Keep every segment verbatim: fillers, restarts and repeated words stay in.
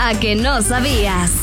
¿A que no sabías?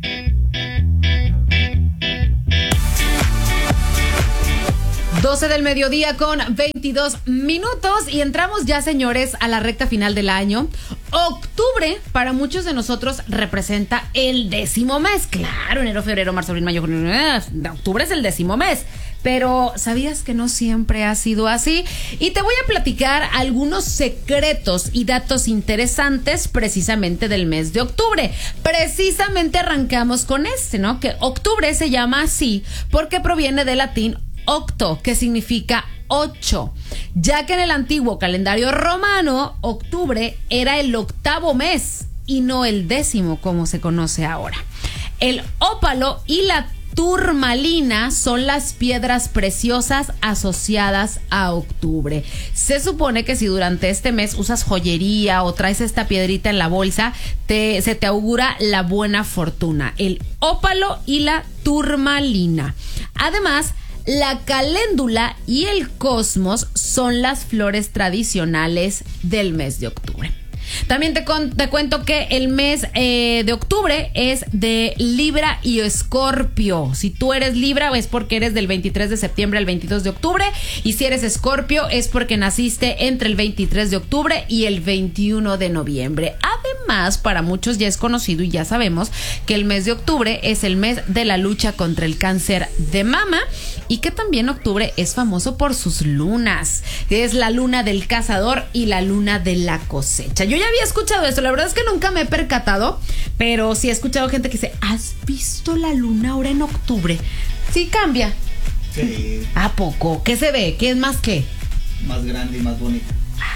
doce del mediodía con veintidós minutos y entramos ya, señores, a la recta final del año. Octubre, para muchos de nosotros, representa el décimo mes. Claro, enero, febrero, marzo, abril, mayo, junio. Octubre es el décimo mes. Pero ¿sabías que no siempre ha sido así? Y te voy a platicar algunos secretos y datos interesantes precisamente del mes de octubre. Precisamente arrancamos con este, ¿no? Que octubre se llama así porque proviene del latín octo, que significa ocho, ya que en el antiguo calendario romano, octubre era el octavo mes y no el décimo como se conoce ahora. El ópalo y la turmalina son las piedras preciosas asociadas a octubre. Se supone que si durante este mes usas joyería o traes esta piedrita en la bolsa, te, se te augura la buena fortuna. El ópalo y la turmalina. Además, la caléndula y el cosmos son las flores tradicionales del mes de octubre. También te, con, te cuento que el mes eh, de octubre es de Libra y Escorpio. Si tú eres Libra, es porque eres del veintitrés de septiembre al veintidós de octubre. Y si eres Escorpio, es porque naciste entre el veintitrés de octubre y el veintiuno de noviembre. Además, para muchos ya es conocido y ya sabemos que el mes de octubre es el mes de la lucha contra el cáncer de mama. Y que también octubre es famoso por sus lunas. Es la luna del cazador y la luna de la cosecha. Yo ya había escuchado esto, la verdad es que nunca me he percatado, pero sí he escuchado gente que dice, ¿has visto la luna ahora en octubre? Sí cambia. Sí. ¿A poco? ¿Qué se ve? ¿Qué es más qué? Más grande y más bonita.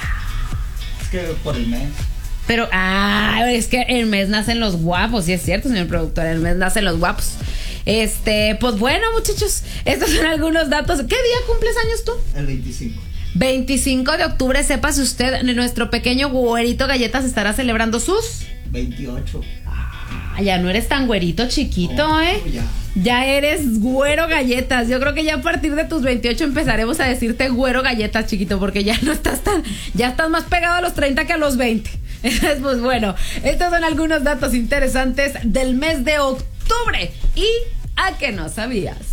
Es que por el mes. Pero, ah, es que el mes nacen los guapos, sí es cierto, señor productor, el mes nacen los guapos. Este, pues bueno, muchachos, estos son algunos datos. ¿Qué día cumples años tú? El veinticinco. veinticinco de octubre, sépase usted, nuestro pequeño güerito Galletas estará celebrando sus veintiocho. Ah, ya no eres tan güerito chiquito, oh, ¿eh? Ya. Ya eres güero Galletas. Yo creo que ya a partir de tus veintiocho empezaremos a decirte güero Galletas, chiquito, porque ya no estás tan, ya estás más pegado a los treinta que a los veinte. Entonces, pues bueno, estos son algunos datos interesantes del mes de octubre. ¿Y a qué no sabías?